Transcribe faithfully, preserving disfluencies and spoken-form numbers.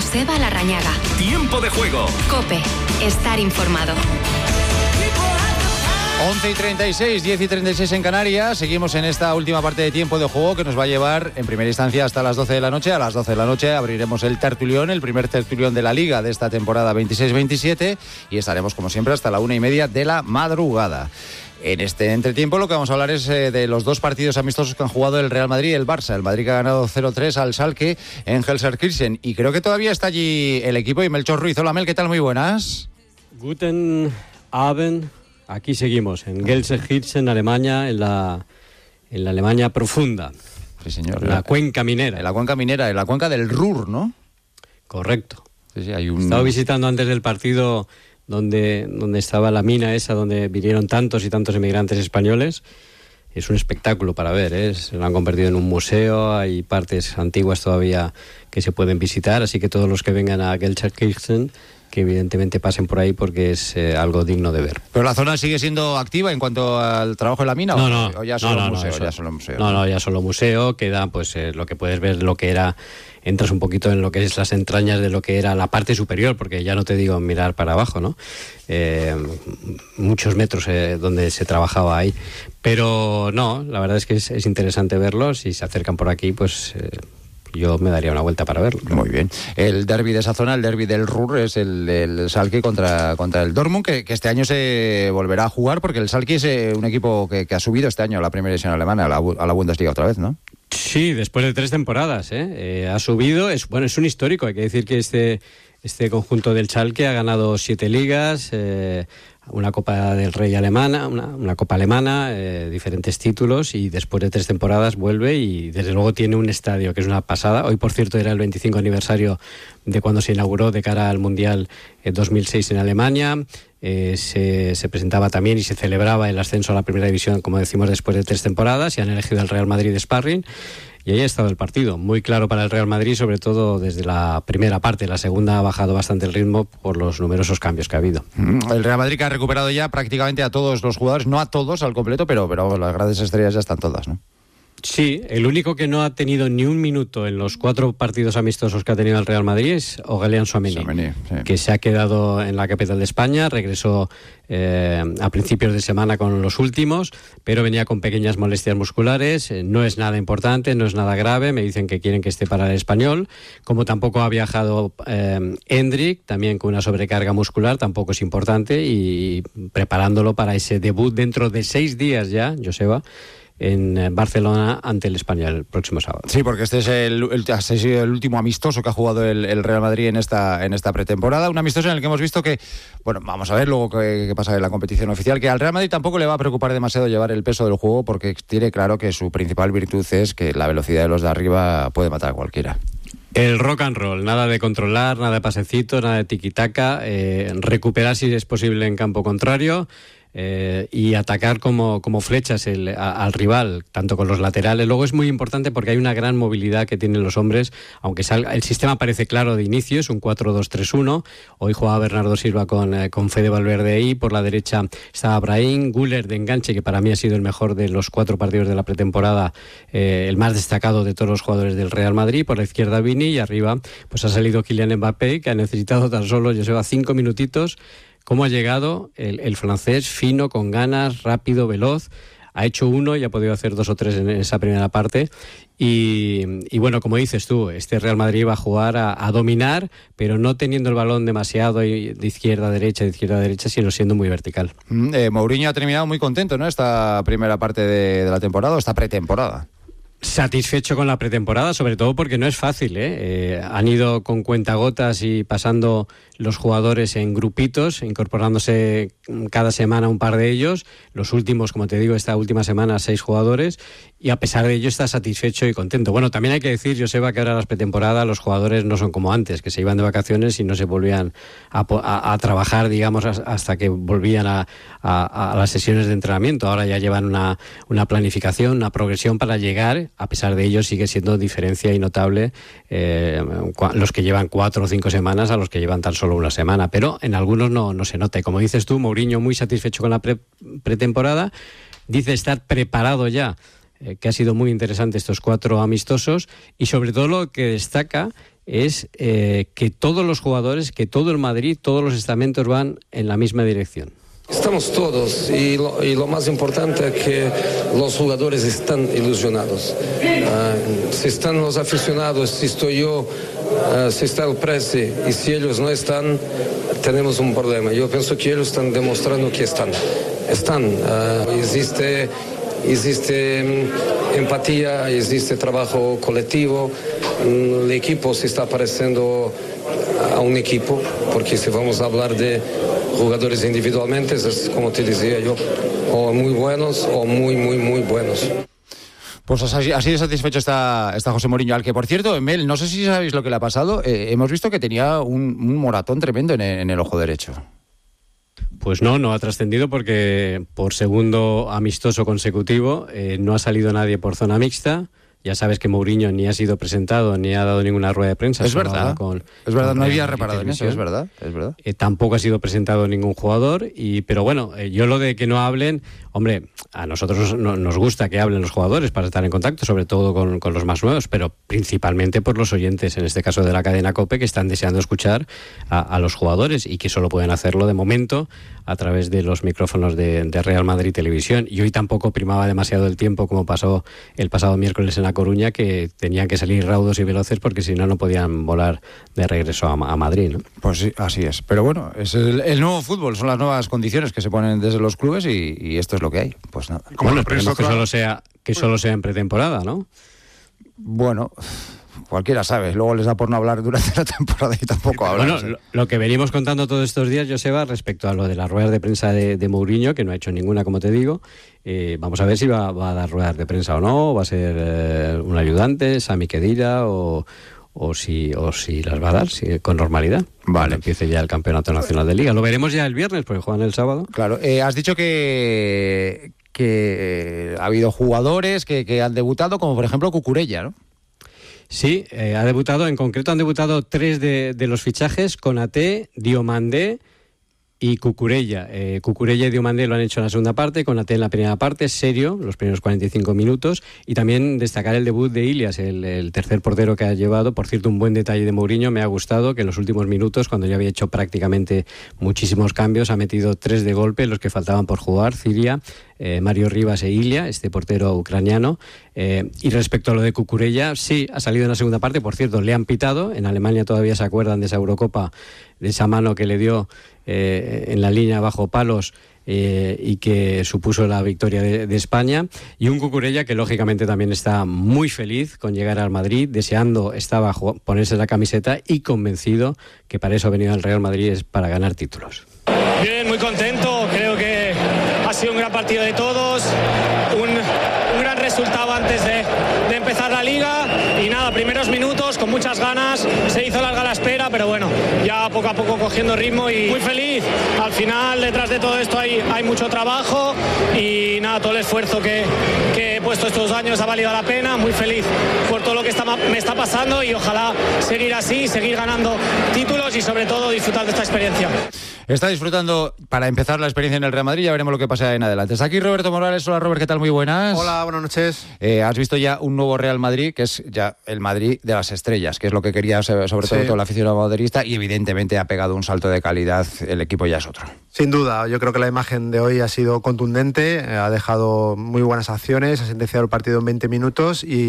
Joseba Larrañaga. Tiempo de juego. COPE. Estar informado. once y treinta y seis, diez y treinta y seis en Canarias. Seguimos en esta última parte de tiempo de juego que nos va a llevar en primera instancia hasta las doce de la noche. A las doce de la noche abriremos el tertulión, el primer tertulión de la Liga de esta temporada veintiséis veintisiete, y estaremos como siempre hasta la una y media de la madrugada. En este entretiempo lo que vamos a hablar es eh, de los dos partidos amistosos que han jugado el Real Madrid y el Barça. El Madrid que ha ganado cero tres al Schalke en Gelsenkirchen, y creo que todavía está allí el equipo y Melchor Ruiz. Hola Mel, ¿qué tal? Muy buenas. Guten Abend. Aquí seguimos, en Gelsenkirchen, Alemania, en la, en la Alemania profunda. Sí, señor. En la cuenca minera. En la cuenca minera, en la cuenca del Ruhr, ¿no? Correcto. Sí, sí, hay un... He estado visitando antes del partido donde, donde estaba la mina esa, donde vinieron tantos y tantos emigrantes españoles. Es un espectáculo para ver, ¿eh? Se lo han convertido en un museo, hay partes antiguas todavía que se pueden visitar, así que todos los que vengan a Gelsenkirchen, que evidentemente pasen por ahí porque es eh, algo digno de ver. ¿Pero la zona sigue siendo activa en cuanto al trabajo en la mina? No, o, no, o ya solo no, no, museo, no, eso, ya solo museo. No, no, ya solo museo, queda pues eh, lo que puedes ver, lo que era, entras un poquito en lo que es las entrañas de lo que era la parte superior, porque ya no te digo mirar para abajo, ¿no? Eh, muchos metros eh, donde se trabajaba ahí. Pero no, la verdad es que es, es interesante verlos, si se acercan por aquí, pues... Eh, yo me daría una vuelta para verlo. Muy bien. El derbi de esa zona, el derbi del Ruhr, es el, el Schalke contra, contra el Dortmund, que, que este año se volverá a jugar, porque el Schalke es eh, un equipo que, que ha subido este año a la primera división alemana, a la, a la Bundesliga otra vez, ¿no? Sí, después de tres temporadas, ¿eh? Eh, ha subido, es bueno, es un histórico, hay que decir que este, este conjunto del Schalke ha ganado siete ligas, eh, una Copa del Rey alemana, una, una Copa alemana, eh, diferentes títulos, y después de tres temporadas vuelve y desde luego tiene un estadio que es una pasada. Hoy, por cierto, era el veinticinco aniversario de cuando se inauguró de cara al Mundial eh, dos mil seis en Alemania. Eh, se, se presentaba también y se celebraba el ascenso a la primera división, como decimos, después de tres temporadas, y han elegido al Real Madrid de sparring. Y ahí ha estado el partido, muy claro para el Real Madrid, sobre todo desde la primera parte. La segunda ha bajado bastante el ritmo por los numerosos cambios que ha habido. El Real Madrid que ha recuperado ya prácticamente a todos los jugadores, no a todos al completo, pero, pero las grandes estrellas ya están todas, ¿no? Sí, el único que no ha tenido ni un minuto en los cuatro partidos amistosos que ha tenido el Real Madrid es Aurélien Tchouaméni, Tchouaméni sí. que se ha quedado en la capital de España, regresó eh, a principios de semana con los últimos, pero venía con pequeñas molestias musculares, eh, no es nada importante, no es nada grave, me dicen que quieren que esté para el Español, como tampoco ha viajado eh, Endrick, también con una sobrecarga muscular, tampoco es importante, y preparándolo para ese debut dentro de seis días ya, Joseba, en Barcelona ante el Español el próximo sábado. Sí, porque este es el, el, el último amistoso que ha jugado el, el Real Madrid en esta, en esta pretemporada. Un amistoso en el que hemos visto que, bueno, vamos a ver luego qué, qué pasa en la competición oficial, que al Real Madrid tampoco le va a preocupar demasiado llevar el peso del juego, porque tiene claro que su principal virtud es que la velocidad de los de arriba puede matar a cualquiera. El rock and roll, nada de controlar, nada de pasecito, nada de tiquitaca, eh, recuperar si es posible en campo contrario. Eh, y atacar como, como flechas el, a, al rival, tanto con los laterales. Luego es muy importante porque hay una gran movilidad que tienen los hombres, aunque salga, el sistema parece claro de inicio, es un cuatro dos tres uno. Hoy jugaba Bernardo Silva con, eh, con Fede Valverde ahí, por la derecha está Brahim, Güler de enganche, que para mí ha sido el mejor de los cuatro partidos de la pretemporada, eh, el más destacado de todos los jugadores del Real Madrid, por la izquierda Vini, y arriba pues ha salido Kylian Mbappé, que ha necesitado tan solo, yo sé, cinco minutitos. ¿Cómo ha llegado el, el francés? Fino, con ganas, rápido, veloz. Ha hecho uno y ha podido hacer dos o tres en esa primera parte. Y, y bueno, como dices tú, este Real Madrid va a jugar a, a dominar, pero no teniendo el balón demasiado de izquierda a derecha, de izquierda a derecha, sino siendo muy vertical. Eh, Mourinho ha terminado muy contento, ¿no? Esta primera parte de, de la temporada, o esta pretemporada. Satisfecho con la pretemporada, sobre todo porque no es fácil, ¿eh? Eh, han ido con cuentagotas y pasando los jugadores en grupitos, incorporándose cada semana un par de ellos. Los últimos, como te digo, esta última semana seis jugadores, y a pesar de ello está satisfecho y contento. Bueno, también hay que decir, Joseba, que ahora las pretemporadas los jugadores no son como antes, que se iban de vacaciones y no se volvían a, a, a trabajar, digamos, hasta que volvían a, a, a las sesiones de entrenamiento. Ahora ya llevan una, una planificación, una progresión para llegar. A pesar de ello, sigue siendo diferencia y notable eh, los que llevan cuatro o cinco semanas a los que llevan tan solo una semana. Pero en algunos no, no se nota. Y como dices tú, Mourinho muy satisfecho con la pre- pretemporada. Dice estar preparado ya, eh, que ha sido muy interesante estos cuatro amistosos. Y sobre todo lo que destaca es eh, que todos los jugadores, que todo el Madrid, todos los estamentos van en la misma dirección. Estamos todos y lo, y lo más importante es que los jugadores están ilusionados. Uh, si están los aficionados, si estoy yo, uh, si está el presi y si ellos no están, tenemos un problema. Yo pienso que ellos están demostrando que están. Están. Uh, existe, existe um, empatía, existe trabajo colectivo. Um, el equipo se está pareciendo a un equipo, porque si vamos a hablar de jugadores individualmente, es como te decía yo, o muy buenos o muy, muy, muy buenos. Pues así, así de satisfecho está, está José Mourinho, al que, por cierto, Mel, no sé si sabéis lo que le ha pasado, eh, hemos visto que tenía un, un moratón tremendo en el, en el ojo derecho. Pues no, no ha trascendido porque por segundo amistoso consecutivo eh, no ha salido nadie por zona mixta. Ya sabes que Mourinho ni ha sido presentado ni ha dado ninguna rueda de prensa. Es verdad, con, es verdad, con no había reparado en eso, es verdad, es verdad. Eh, tampoco ha sido presentado ningún jugador, y pero bueno, eh, yo lo de que no hablen, hombre, a nosotros no, nos gusta que hablen los jugadores para estar en contacto, sobre todo con, con los más nuevos, pero principalmente por los oyentes, en este caso de la cadena COPE, que están deseando escuchar a, a los jugadores y que solo pueden hacerlo de momento a través de los micrófonos de, de Real Madrid Televisión. Y hoy tampoco primaba demasiado el tiempo, como pasó el pasado miércoles en La Coruña, que tenían que salir raudos y veloces porque si no, no podían volar de regreso a, a Madrid, ¿no? Pues sí, así es. Pero bueno, es el, el nuevo fútbol, son las nuevas condiciones que se ponen desde los clubes y, y esto es lo que hay. Pues nada. Bueno, esperemos que solo sea, que solo sea en pretemporada, ¿no? Bueno, cualquiera sabe. Luego les da por no hablar durante la temporada y tampoco hablan. Bueno, lo, lo que venimos contando todos estos días, Joseba, respecto a lo de las ruedas de prensa de, de Mourinho, que no ha hecho ninguna, como te digo, eh, vamos a ver si va, va a dar ruedas de prensa o no, va a ser eh, un ayudante, Sami Khedira, o, o, si, o si las va a dar si, con normalidad. Vale. Cuando empiece ya el Campeonato Nacional de Liga. Lo veremos ya el viernes, porque juegan el sábado. Claro, eh, has dicho que, que ha habido jugadores que, que han debutado, como por ejemplo Cucurella, ¿no? Sí, eh, ha debutado, en concreto han debutado tres de, de los fichajes, Konaté, Diomandé y Cucurella. Eh, Cucurella y Diomandé lo han hecho en la segunda parte, Konaté en la primera parte, serio, los primeros cuarenta y cinco minutos, y también destacar el debut de Ilias, el, el tercer portero que ha llevado. Por cierto, un buen detalle de Mourinho, me ha gustado que en los últimos minutos, cuando ya había hecho prácticamente muchísimos cambios, ha metido tres de golpe, los que faltaban por jugar, Ciria, eh, Mario Rivas e Ilia, este portero ucraniano. Eh, y respecto a lo de Cucurella, sí, ha salido en la segunda parte, por cierto, le han pitado, en Alemania todavía se acuerdan de esa Eurocopa, de esa mano que le dio eh, en la línea bajo palos, eh, y que supuso la victoria de, de España, y un Cucurella que lógicamente también está muy feliz con llegar al Madrid, deseando estaba ponerse la camiseta y convencido que para eso ha venido al Real Madrid, es para ganar títulos. Bien, muy contento, creo que ha sido un gran partido de todos, un, un gran resultado antes de, de empezar la Liga, y nada, primeros minutos con muchas ganas, se hizo larga la espera, pero bueno, ya poco a poco cogiendo ritmo y muy feliz. Al final, detrás de todo esto hay, hay mucho trabajo y nada, todo el esfuerzo que, que he puesto estos años ha valido la pena, muy feliz por todo lo que está, me está pasando, y ojalá seguir así, seguir ganando títulos y sobre todo disfrutar de esta experiencia. Está disfrutando para empezar la experiencia en el Real Madrid, ya veremos lo que pasa en adelante. Está aquí Roberto Morales. Hola Robert, ¿qué tal? Muy buenas. Hola, buenas noches. Eh, has visto ya un nuevo Real Madrid, que es ya el Madrid de las estrellas, que es lo que quería sobre todo sí. todo el aficionado madridista, y evidentemente ha pegado un salto de calidad, el equipo ya es otro. Sin duda, yo creo que la imagen de hoy ha sido contundente, ha dejado muy buenas acciones, ha sentenciado el partido en veinte minutos y